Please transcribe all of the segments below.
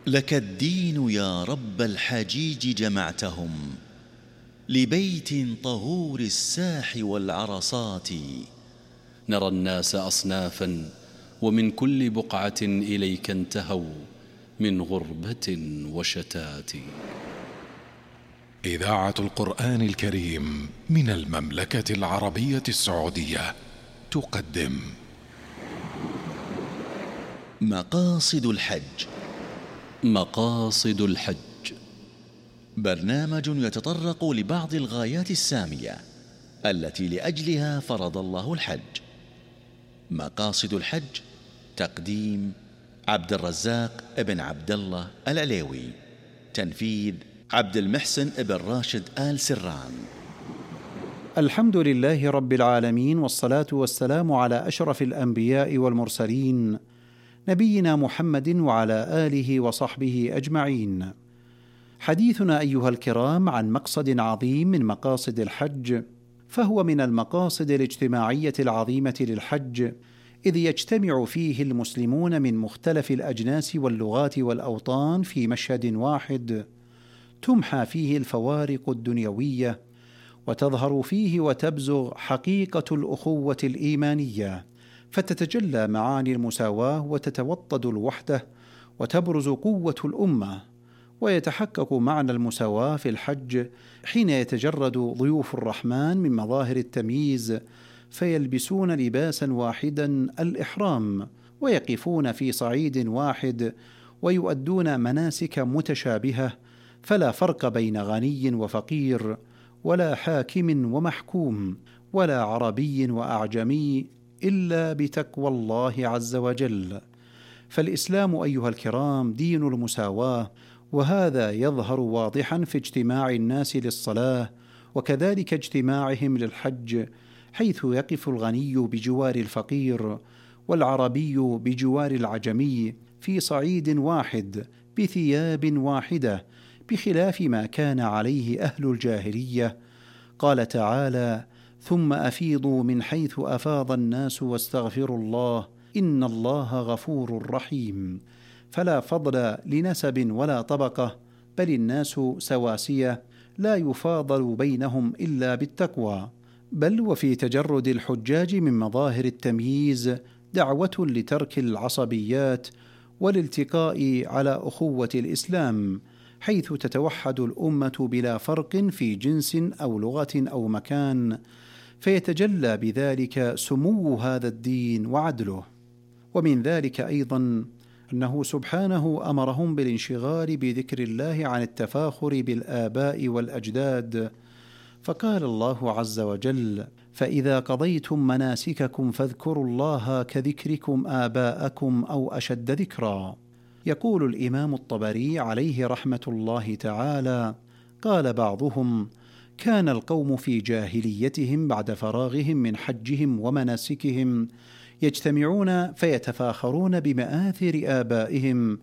لك الدين يا رب الحجيج جمعتهم، لبيت طهور الساح والعرصات. نرى الناس أصنافا، ومن كل بقعة إليك انتهوا، من غربة وشتات. إذاعة القرآن الكريم من المملكة العربية السعودية تقدم مقاصد الحج. مقاصد الحج برنامج يتطرق لبعض الغايات السامية التي لأجلها فرض الله الحج. مقاصد الحج، تقديم عبد الرزاق ابن عبد الله العليوي، تنفيذ عبد المحسن ابن راشد آل سران. الحمد لله رب العالمين، والصلاة والسلام على أشرف الأنبياء والمرسلين، نبينا محمد وعلى آله وصحبه أجمعين. حديثنا أيها الكرام عن مقصد عظيم من مقاصد الحج، فهو من المقاصد الاجتماعية العظيمة للحج، إذ يجتمع فيه المسلمون من مختلف الأجناس واللغات والأوطان في مشهد واحد، تمحى فيه الفوارق الدنيوية، وتظهر فيه وتبزغ حقيقة الأخوة الإيمانية، فتتجلى معاني المساواة وتتوطد الوحدة وتبرز قوة الأمة. ويتحقق معنى المساواة في الحج حين يتجرد ضيوف الرحمن من مظاهر التمييز، فيلبسون لباسا واحدا الإحرام، ويقفون في صعيد واحد، ويؤدون مناسك متشابهة، فلا فرق بين غني وفقير، ولا حاكم ومحكوم، ولا عربي وأعجمي، إلا بتقوى الله عز وجل. فالإسلام أيها الكرام دين المساواة، وهذا يظهر واضحا في اجتماع الناس للصلاة، وكذلك اجتماعهم للحج، حيث يقف الغني بجوار الفقير، والعربي بجوار العجمي، في صعيد واحد بثياب واحدة، بخلاف ما كان عليه أهل الجاهلية. قال تعالى: ثم أفيضوا من حيث أفاض الناس واستغفروا الله إن الله غفور رحيم. فلا فضل لنسب ولا طبقة، بل الناس سواسية، لا يفاضل بينهم إلا بالتقوى. بل وفي تجرد الحجاج من مظاهر التمييز دعوة لترك العصبيات والالتقاء على أخوة الإسلام، حيث تتوحد الأمة بلا فرق في جنس أو لغة أو مكان، فيتجلى بذلك سمو هذا الدين وعدله. ومن ذلك أيضا أنه سبحانه أمرهم بالانشغال بذكر الله عن التفاخر بالآباء والأجداد، فقال الله عز وجل: فإذا قضيتم مناسككم فاذكروا الله كذكركم آباءكم أو أشد ذكرا. يقول الإمام الطبري عليه رحمة الله تعالى: قال بعضهم: كان القوم في جاهليتهم بعد فراغهم من حجهم ومناسكهم يجتمعون فيتفاخرون بمآثر آبائهم،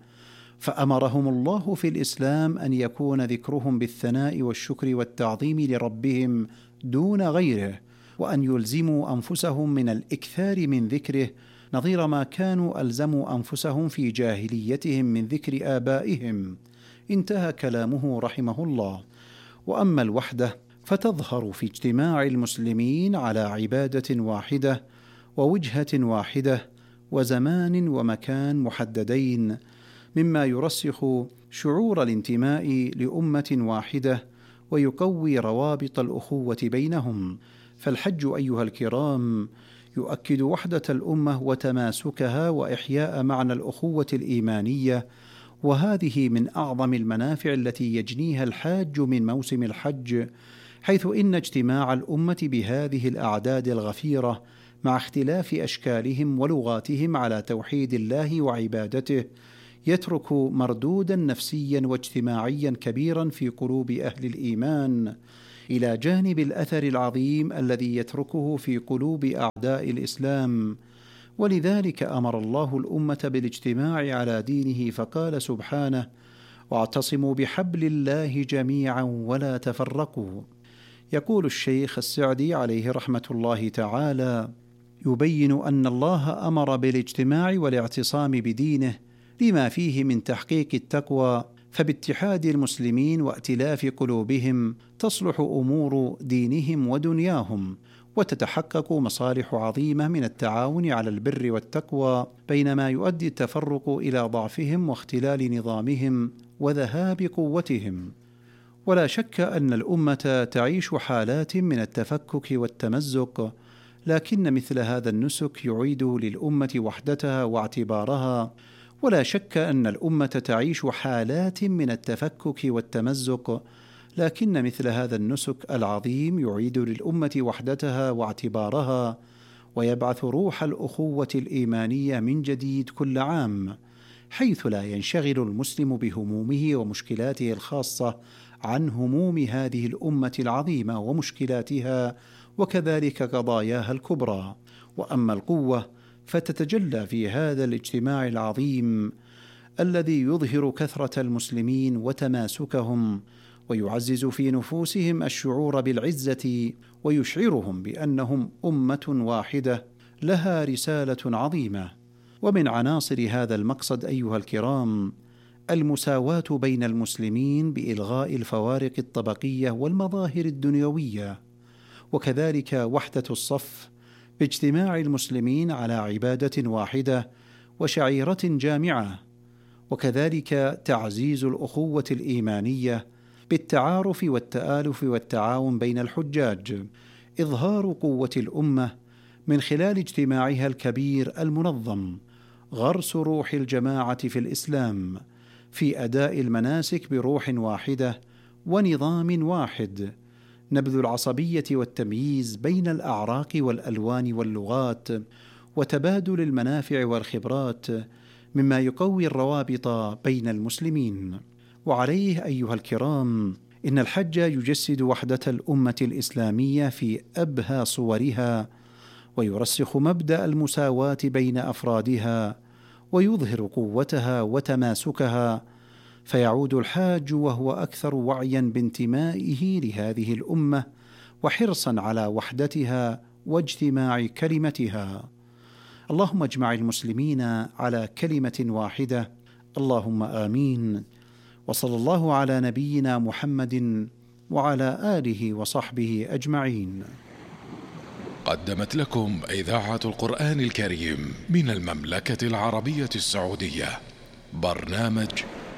فأمرهم الله في الإسلام أن يكون ذكرهم بالثناء والشكر والتعظيم لربهم دون غيره، وأن يلزموا أنفسهم من الإكثار من ذكره، نظير ما كانوا ألزموا أنفسهم في جاهليتهم من ذكر آبائهم. انتهى كلامه رحمه الله. وأما الوحدة فتظهر في اجتماع المسلمين على عبادة واحدة، ووجهة واحدة، وزمان ومكان محددين، مما يرسخ شعور الانتماء لأمة واحدة، ويقوي روابط الأخوة بينهم. فالحج أيها الكرام يؤكد وحدة الأمة وتماسكها، وإحياء معنى الأخوة الإيمانية، وهذه من أعظم المنافع التي يجنيها الحاج من موسم الحج، حيث إن اجتماع الأمة بهذه الأعداد الغفيرة مع اختلاف أشكالهم ولغاتهم على توحيد الله وعبادته يترك مردودا نفسيا واجتماعيا كبيرا في قلوب أهل الإيمان، إلى جانب الأثر العظيم الذي يتركه في قلوب أعداء الإسلام. ولذلك أمر الله الأمة بالاجتماع على دينه، فقال سبحانه: واعتصموا بحبل الله جميعا ولا تفرقوا. يقول الشيخ السعدي عليه رحمة الله تعالى: يبين أن الله أمر بالاجتماع والاعتصام بدينه لما فيه من تحقيق التقوى، فباتحاد المسلمين وائتلاف قلوبهم تصلح أمور دينهم ودنياهم، وتتحقق مصالح عظيمة من التعاون على البر والتقوى، بينما يؤدي التفرق إلى ضعفهم واختلال نظامهم وذهاب قوتهم. ولا شك أن الأمة تعيش حالات من التفكك والتمزق، لكن مثل هذا النسك يعيد للأمة وحدتها واعتبارها. ولا شك أن الأمة تعيش حالات من التفكك والتمزق، لكن مثل هذا النسك العظيم يعيد للأمة وحدتها واعتبارها، ويبعث روح الأخوة الإيمانية من جديد كل عام، حيث لا ينشغل المسلم بهمومه ومشكلاته الخاصة عن هموم هذه الأمة العظيمة ومشكلاتها، وكذلك قضاياها الكبرى. وأما القوة فتتجلى في هذا الاجتماع العظيم الذي يظهر كثرة المسلمين وتماسكهم، ويعزز في نفوسهم الشعور بالعزة، ويشعرهم بأنهم أمة واحدة لها رسالة عظيمة. ومن عناصر هذا المقصد أيها الكرام المساواة بين المسلمين بإلغاء الفوارق الطبقية والمظاهر الدنيوية، وكذلك وحدة الصف باجتماع المسلمين على عبادة واحدة وشعيرة جامعة، وكذلك تعزيز الأخوة الإيمانية بالتعارف والتآلف والتعاون بين الحجاج، إظهار قوة الأمة من خلال اجتماعها الكبير المنظم، غرس روح الجماعة في الإسلام في أداء المناسك بروح واحدة ونظام واحد، نبذ العصبية والتمييز بين الأعراق والألوان واللغات، وتبادل المنافع والخبرات مما يقوي الروابط بين المسلمين. وعليه أيها الكرام إن الحج يجسد وحدة الأمة الإسلامية في أبهى صورها، ويرسخ مبدأ المساواة بين أفرادها، ويظهر قوتها وتماسكها، فيعود الحاج وهو أكثر وعيا بانتمائه لهذه الأمة وحرصا على وحدتها واجتماع كلمتها. اللهم اجمع المسلمين على كلمة واحدة، اللهم آمين. وصلى الله على نبينا محمد وعلى آله وصحبه أجمعين. قدمت لكم إذاعة القرآن الكريم من المملكة العربية السعودية برنامج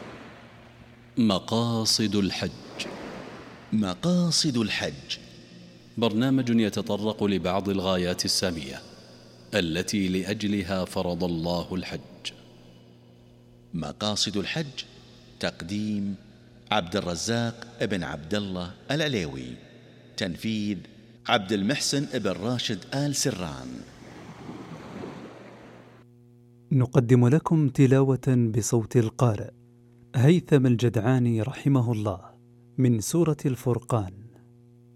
مقاصد الحج. مقاصد الحج برنامج يتطرق لبعض الغايات السامية التي لأجلها فرض الله الحج. مقاصد الحج تقديم عبد الرزاق ابن عبد الله العليوي، تنفيذ عبد المحسن ابن راشد آل سران. نقدم لكم تلاوة بصوت القارئ هيثم الجدعاني رحمه الله من سورة الفرقان.